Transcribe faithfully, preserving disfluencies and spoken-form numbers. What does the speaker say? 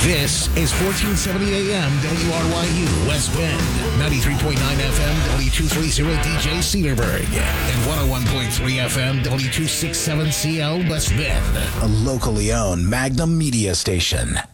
This is fourteen seventy A M W R Y U West Bend, ninety-three point nine F M W two thirty D J Cedarburg, and one oh one point three F M W two sixty-seven C L West Bend. A locally owned Magnum media station.